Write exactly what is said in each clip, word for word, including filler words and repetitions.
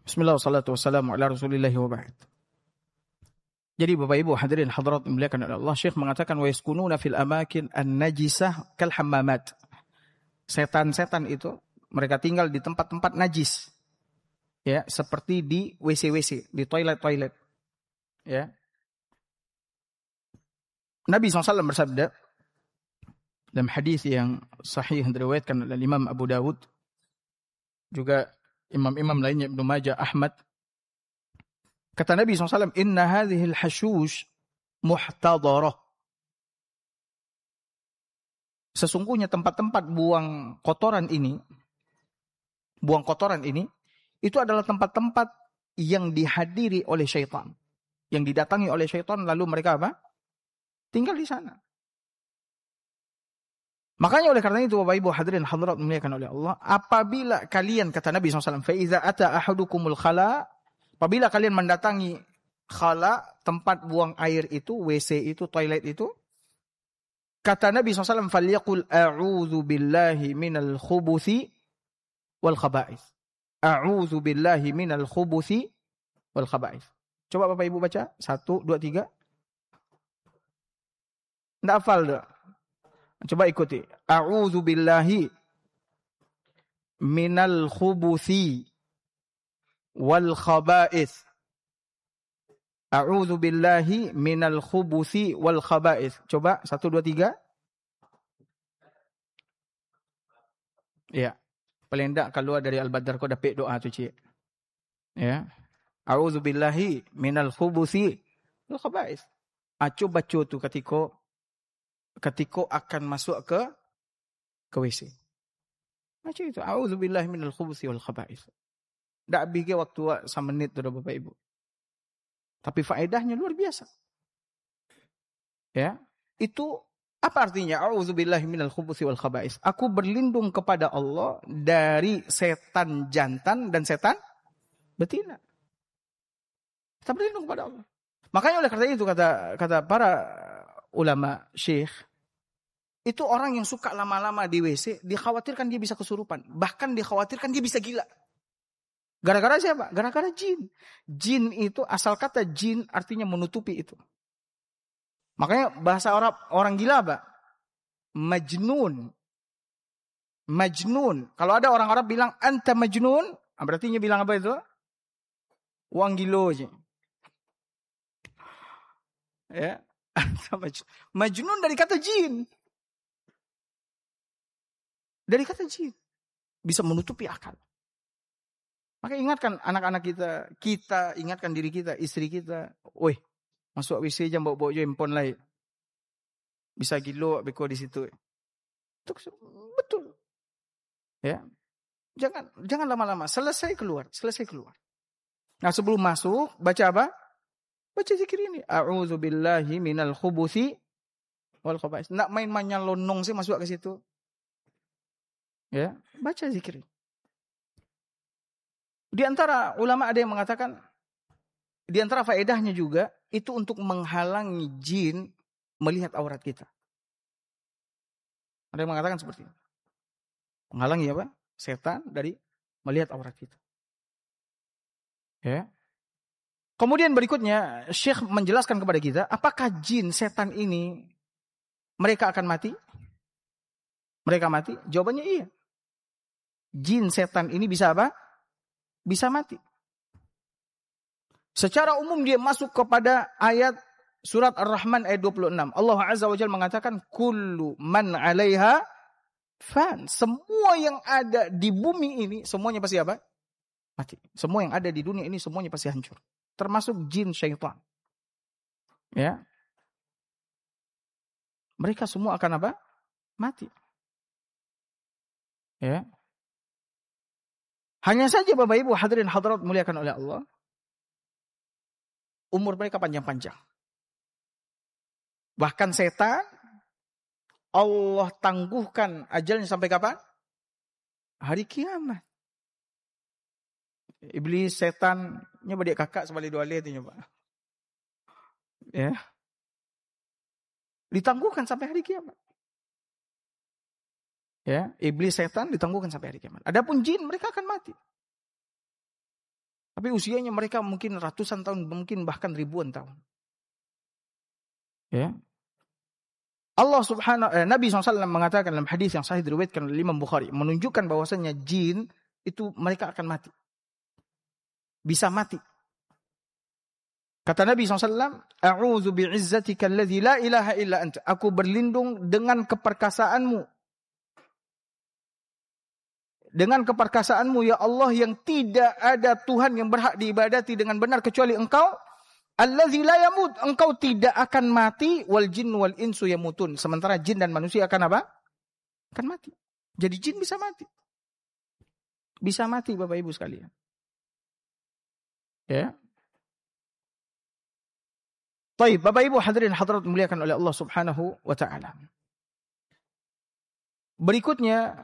Bismillah wassalatu wassalamu ala rasulillahi wa ba'd. Jadi Bapak Ibu hadirin hadirat dimuliakan oleh Allah, Syekh mengatakan wa yaskununa fil amakin an-najisah kal hammamat. Setan-setan itu mereka tinggal di tempat-tempat najis. Ya, seperti di W C W C, di toilet-toilet. Ya. Nabi shallallahu alaihi wasallam bersabda dalam hadis yang sahih yang diriwayatkan oleh Imam Abu Dawud, juga imam-imam lainnya Ibnu Majah, Ahmad. Kata Nabi shallallahu alaihi wasallam, "Inna hadhil hashush muhtadarah." Sesungguhnya tempat-tempat buang kotoran ini, buang kotoran ini, itu adalah tempat-tempat yang dihadiri oleh syaitan. Yang didatangi oleh syaitan, lalu mereka apa? Tinggal di sana. Makanya oleh karena itu Bapak Ibu hadirin hadirat dimuliakan oleh Allah, apabila kalian, kata Nabi shallallahu alaihi wasallam, "Fa iza ata ahadukumul khala", apabila kalian mendatangi khala, tempat buang air itu, W C itu, toilet itu, kata Nabi shallallahu alaihi wasallam, "Falyaqul a'udzu billahi minal khubuthi wal khaba'ith." A'udzu billahi minal khubuthi wal khaba'ith. Coba Bapak Ibu baca, satu, dua, tiga. Nggak hafal dah. Coba ikuti. A'udzu billahi minal khubuthi wal khaba'ith. A'udzu billahi minal khubuthi wal khaba'ith. Coba satu, dua, tiga. Ya. Paling enggak keluar dari Al-Badar kau dapat doa tu cik. Ya. A'udzu billahi minal khubuthi wal khaba'ith. Ah, coba baca tu ketika ketika akan masuk ke ke W C. Macam itu. A'udzubillahi minal khubuthi wal khaba'ith. Tak habis ke waktu sama menit tu dah Bapak Ibu. Tapi faedahnya luar biasa. Ya. Itu apa artinya? A'udzubillahi minal khubuthi wal khaba'ith. Aku berlindung kepada Allah dari setan jantan dan setan betina. Kita berlindung kepada Allah. Makanya oleh karena itu kata kata para ulama syekh, itu orang yang suka lama-lama di W C, dikhawatirkan dia bisa kesurupan. Bahkan dikhawatirkan dia bisa gila. Gara-gara siapa? Gara-gara jin. Jin itu, asal kata jin artinya menutupi itu. Makanya bahasa Arab orang gila apa? Majnun. Majnun. Kalau ada orang Arab bilang anta majnun, berarti dia bilang apa itu? Wang gilo aja. Ya. Majnun dari kata jin. Dari kata jin. Bisa menutupi akal. Maka ingatkan anak-anak kita. Kita ingatkan diri kita. Istri kita. Woi. Masuk W C jam bawa-bawa je handphone lain. Bisa gilo beko di situ. Betul. Ya. Jangan jangan lama-lama. Selesai keluar. Selesai keluar. Nah sebelum masuk. Baca apa? Baca zikir ini. A'udzu billahi minal khubuthi wal khaba'ith. Nak main-main nyalonong sih masuk ke situ. Ya, baca zikir. Di antara ulama ada yang mengatakan, di antara faedahnya juga itu untuk menghalangi jin melihat aurat kita. Ada yang mengatakan seperti itu. Menghalangi apa? Setan dari melihat aurat kita. Ya. Kemudian berikutnya, Syekh menjelaskan kepada kita, apakah jin setan ini mereka akan mati? Mereka mati? Jawabannya iya. Jin setan ini bisa apa? Bisa mati. Secara umum dia masuk kepada ayat surat Ar-Rahman ayat dua puluh enam. Allah Azza wa Jalla mengatakan, kullu man 'alaiha fan. Semua yang ada di bumi ini, semuanya pasti apa? Mati. Semua yang ada di dunia ini semuanya pasti hancur. Termasuk jin syaitan. Ya. Mereka semua akan apa? Mati. Ya. Hanya saja Bapak Ibu hadirin hadirat muliakan oleh Allah, umur mereka panjang-panjang. Bahkan setan Allah tangguhkan ajalnya sampai kapan? Hari kiamat. Iblis setannya berdek kakak sebalik dua lihat itu Pak. Ya. Ditangguhkan sampai hari kiamat. Ya, iblis setan ditangguhkan sampai hari kiamat. Adapun jin mereka akan mati. Tapi usianya mereka mungkin ratusan tahun, mungkin bahkan ribuan tahun. Ya. Allah subhanahu eh, Nabi shallallahu alaihi wasallam mengatakan dalam hadis yang sahih diriwayatkan oleh Imam Bukhari, menunjukkan bahwasanya jin itu mereka akan mati. Bisa mati. Kata Nabi shallallahu alaihi wasallam, "A'udzu bi'izzatika alladzi la ilaha illa anta." Aku berlindung dengan keperkasaanmu. Dengan keperkasaanmu ya Allah yang tidak ada Tuhan yang berhak diibadati dengan benar kecuali Engkau. Allazi la yamut, engkau tidak akan mati, wal jin wal insu yamutun. Sementara jin dan manusia akan apa? Akan mati. Jadi jin bisa mati. Bisa mati Bapak Ibu sekalian. Ya. Baik, Bapak Ibu hadirin hadirat dimuliakan oleh Allah Subhanahu wa taala. Berikutnya,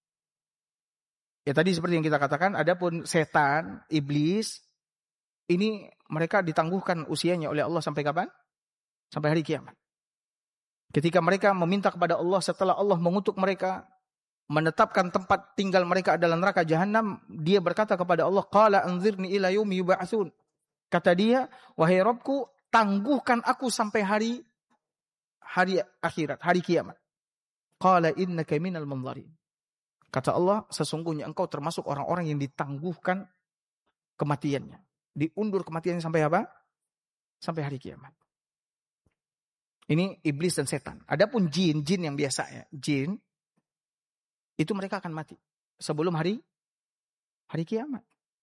ya tadi seperti yang kita katakan, adapun setan, iblis, ini mereka ditangguhkan usianya oleh Allah sampai kapan? Sampai hari kiamat. Ketika mereka meminta kepada Allah setelah Allah mengutuk mereka, menetapkan tempat tinggal mereka adalah neraka jahanam, dia berkata kepada Allah, "Qala anzirni ila yaumi yub'atsun." Kata dia, "Wahai Rabbku, tangguhkan aku sampai hari hari akhirat, hari kiamat." Qala innaka minal munzarin. Kata Allah, sesungguhnya engkau termasuk orang-orang yang ditangguhkan kematiannya. Diundur kematiannya sampai apa? Sampai hari kiamat. Ini iblis dan setan. Adapun jin, jin yang biasa ya, jin itu mereka akan mati sebelum hari hari kiamat.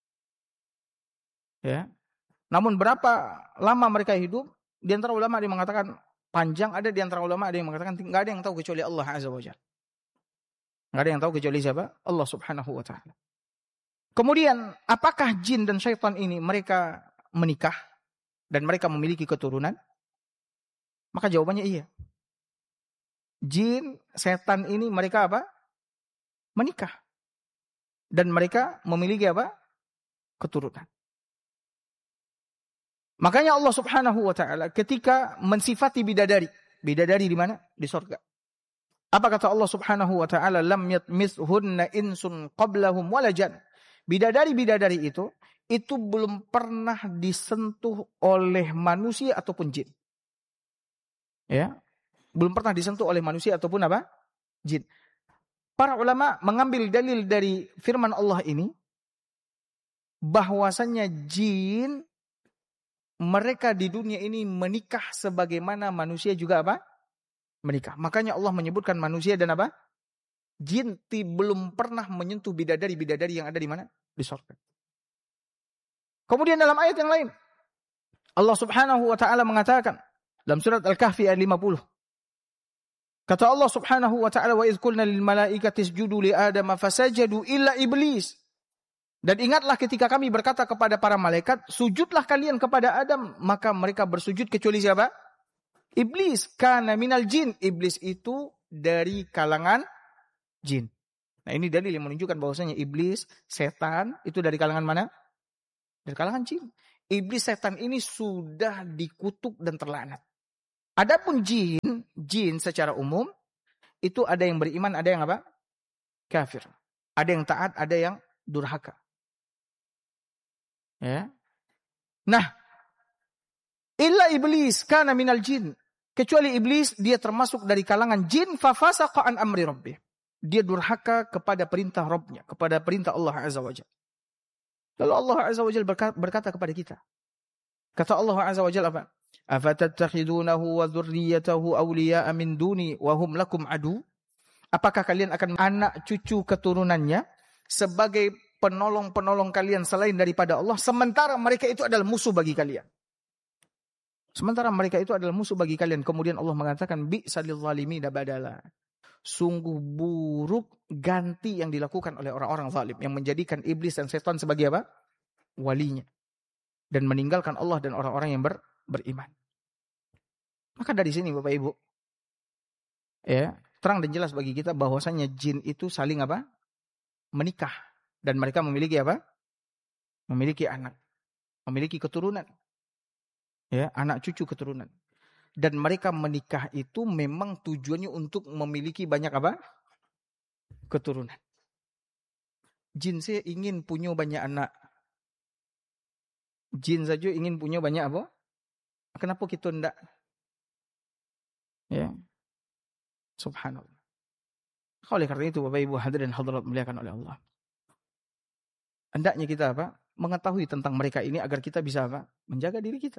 Ya. Namun berapa lama mereka hidup? Di antara ulama ada yang mengatakan panjang, ada di antara ulama ada yang mengatakan enggak ada yang tahu kecuali Allah Azza wa Jalla. Enggak ada yang tahu kecuali siapa? Allah Subhanahu wa taala. Kemudian, apakah jin dan syaitan ini mereka menikah dan mereka memiliki keturunan? Maka jawabannya iya. Jin, setan ini mereka apa? Menikah. Dan mereka memiliki apa? Keturunan. Makanya Allah Subhanahu wa taala ketika mensifati bidadari, bidadari di mana? Di surga. Apa kata Allah Subhanahu wa taala? Lam yatmithunna insun qablahum wala jan. Bidadari-bidadari itu, itu belum pernah disentuh oleh manusia ataupun jin. Ya, belum pernah disentuh oleh manusia ataupun apa? Jin. Para ulama mengambil dalil dari firman Allah ini, bahwasannya jin, mereka di dunia ini menikah sebagaimana manusia juga apa? Menikah. Makanya Allah menyebutkan manusia dan apa? Jin belum pernah menyentuh bidadari-bidadari yang ada di mana? Di surga. Kemudian dalam ayat yang lain, Allah Subhanahu wa taala mengatakan dalam surat Al-Kahfi ayat lima puluh. Kata Allah Subhanahu wa taala, "Wa idz qulna lil malaikati isjudu li Adama fasajadu illa iblis." Dan ingatlah ketika kami berkata kepada para malaikat, sujudlah kalian kepada Adam, maka mereka bersujud kecuali siapa? Iblis. Kana minal jin. Iblis itu dari kalangan jin. Nah ini dalil yang menunjukkan bahwasanya iblis, setan itu dari kalangan mana? Dari kalangan jin. Iblis, setan ini sudah dikutuk dan terlaknat. Adapun jin, jin secara umum itu ada yang beriman, ada yang apa? Kafir. Ada yang taat, ada yang durhaka. Ya. Nah, illa iblis kana minal jin. Kecuali iblis, dia termasuk dari kalangan jin, fa fasaqa an amri rabbih. Dia durhaka kepada perintah Rabbnya, kepada perintah Allah Azza wa Jalla. Lalu Allah Azza wa Jalla berkata, berkata kepada kita. Kata Allah Azza wa Jalla apa? Afatattakhidunahu wa dzurriyyatahu awliya'a min duni wa hum lakum adu? Apakah kalian akan anak cucu keturunannya sebagai penolong-penolong kalian selain daripada Allah, sementara mereka itu adalah musuh bagi kalian? Sementara mereka itu adalah musuh bagi kalian. Kemudian Allah mengatakan, bi'sa lil-zalimina badala. Sungguh buruk ganti yang dilakukan oleh orang-orang zalim, yang menjadikan iblis dan setan sebagai apa? Walinya. Dan meninggalkan Allah dan orang-orang yang ber, beriman. Maka dari sini Bapak Ibu, ya, terang dan jelas bagi kita bahwasanya jin itu saling apa? Menikah. Dan mereka memiliki apa? Memiliki anak. Memiliki keturunan. Ya, anak cucu keturunan. Dan mereka menikah itu memang tujuannya untuk memiliki banyak apa? Keturunan. Jin saya ingin punya banyak anak. Jin saja ingin punya banyak apa? Kenapa kita enggak? Ya. Subhanallah. Oleh karena itu Bapak Ibu hadirin hadirat muliakan oleh Allah. Hendaknya kita apa? Mengetahui tentang mereka ini agar kita bisa apa? Menjaga diri kita.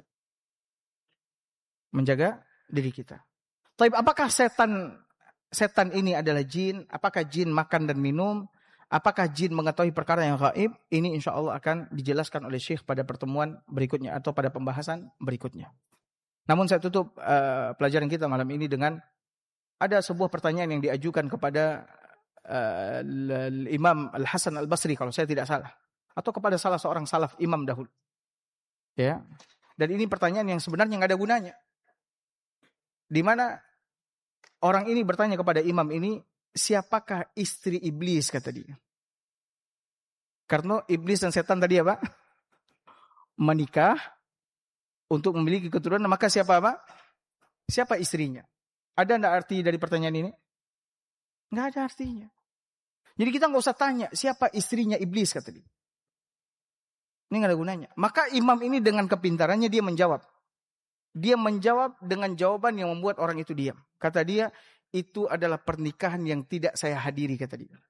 Menjaga diri kita. Tapi apakah setan setan ini adalah jin? Apakah jin makan dan minum? Apakah jin mengetahui perkara yang gaib? Ini insya Allah akan dijelaskan oleh Syekh pada pertemuan berikutnya atau pada pembahasan berikutnya. Namun saya tutup uh, pelajaran kita malam ini dengan ada sebuah pertanyaan yang diajukan kepada uh, Imam Al-Hasan Al-Basri kalau saya tidak salah. Atau kepada salah seorang salaf imam dahulu. Ya. Dan ini pertanyaan yang sebenarnya nggak ada gunanya. Di mana orang ini bertanya kepada imam ini, siapakah istri iblis, kata dia. Karena iblis dan setan tadi apa? Menikah untuk memiliki keturunan, maka siapa apa? Siapa istrinya? Ada enggak arti dari pertanyaan ini? Enggak ada artinya. Jadi kita enggak usah tanya siapa istrinya iblis, kata dia. Ini enggak ada gunanya. Maka imam ini dengan kepintarannya dia menjawab. Dia menjawab dengan jawaban yang membuat orang itu diam. Kata dia, itu adalah pernikahan yang tidak saya hadiri, kata dia.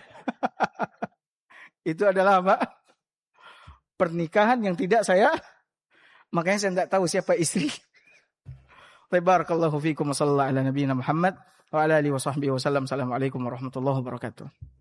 Itu adalah apa? Pernikahan yang tidak saya, makanya saya tidak tahu siapa istri. Barakallahu fiikum wa sallallahu ala nabiyyina Muhammad wa ala alihi wa sahbihi wa sallam. Assalamualaikum warahmatullahi wabarakatuh.